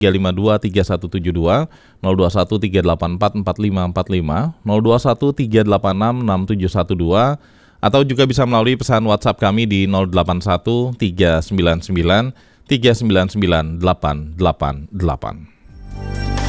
35172, 0213844545, 0213866712, atau juga bisa melalui pesan WhatsApp kami di 081399399888.